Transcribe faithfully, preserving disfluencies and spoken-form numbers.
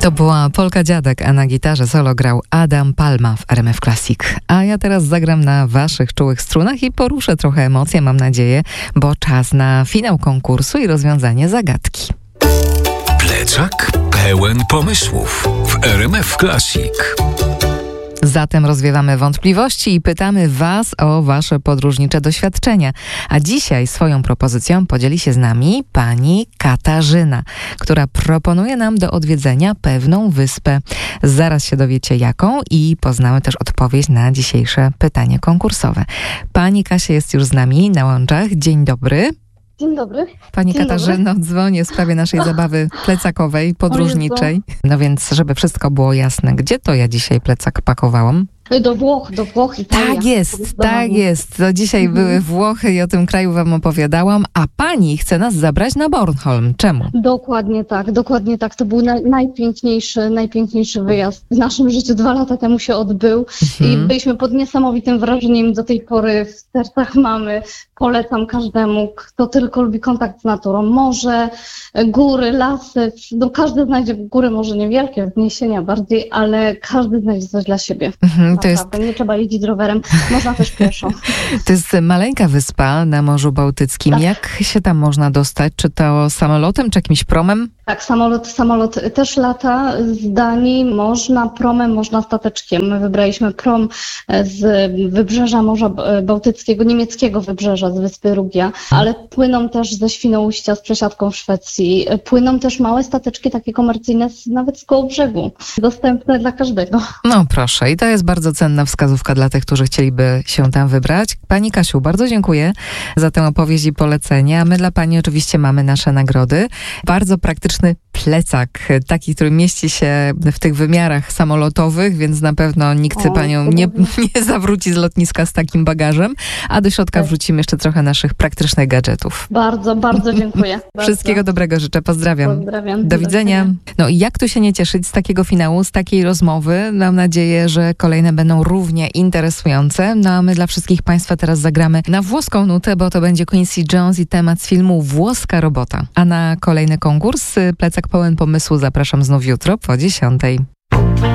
To była Polka Dziadek, a na gitarze solo grał Adam Palma w R M F Classic. A ja teraz zagram na waszych czułych strunach i poruszę trochę emocje, mam nadzieję, bo czas na finał konkursu i rozwiązanie zagadki. Plecak pełen pomysłów w R M F Classic. Zatem rozwiewamy wątpliwości i pytamy was o wasze podróżnicze doświadczenia. A dzisiaj swoją propozycją podzieli się z nami pani Katarzyna, która proponuje nam do odwiedzenia pewną wyspę. Zaraz się dowiecie jaką i poznamy też odpowiedź na dzisiejsze pytanie konkursowe. Pani Kasia jest już z nami na łączach. Dzień dobry. Dzień dobry. Pani Dzień Katarzyno, dobry. dzwonię w sprawie naszej zabawy plecakowej, podróżniczej. No więc, żeby wszystko było jasne, gdzie to ja dzisiaj plecak pakowałam? Do Włoch, do Włoch, Italia. Tak jest, tak jest. To dzisiaj Mhm. były Włochy i o tym kraju wam opowiadałam, a pani chce nas zabrać na Bornholm. Czemu? Dokładnie tak, dokładnie tak. To był na, najpiękniejszy, najpiękniejszy wyjazd w naszym życiu. Dwa lata temu się odbył Mhm. i byliśmy pod niesamowitym wrażeniem. Do tej pory w sercach mamy. Polecam każdemu, kto tylko lubi kontakt z naturą. Morze, góry, lasy. No, każdy znajdzie góry, może niewielkie, wzniesienia bardziej, ale każdy znajdzie coś dla siebie. Mhm, to jest, Naprawdę, nie trzeba jeździć rowerem, można też pieszo. to jest maleńka wyspa na Morzu Bałtyckim. Tak. Jak się tam można dostać? Czy to samolotem, czy jakimś promem? Tak, samolot, samolot też lata z Danii, można promem, można stateczkiem. My wybraliśmy prom z wybrzeża Morza Bałtyckiego, niemieckiego wybrzeża, z wyspy Rugia, ale płyną też ze Świnoujścia z przesiadką w Szwecji. Płyną też małe stateczki, takie komercyjne, nawet z Kołobrzegu, dostępne dla każdego. No proszę, i to jest bardzo cenna wskazówka dla tych, którzy chcieliby się tam wybrać. Pani Kasiu, bardzo dziękuję za tę opowieść i polecenie, a my dla pani oczywiście mamy nasze nagrody. Bardzo praktyczny plecak, taki, który mieści się w tych wymiarach samolotowych, więc na pewno nikt O, panią nie, nie zawróci z lotniska z takim bagażem, a do środka Tak. wrzucimy jeszcze trochę naszych praktycznych gadżetów. Bardzo, bardzo dziękuję. Wszystkiego bardzo. dobrego życzę, pozdrawiam. Pozdrawiam. Do widzenia. No i jak tu się nie cieszyć z takiego finału, z takiej rozmowy? Mam nadzieję, że kolejne będą równie interesujące. No a my dla wszystkich państwa teraz zagramy na włoską nutę, bo to będzie Quincy Jones i temat z filmu Włoska robota. A na kolejny konkurs Plecak pełen pomysłu zapraszam znów jutro po dziesiątej.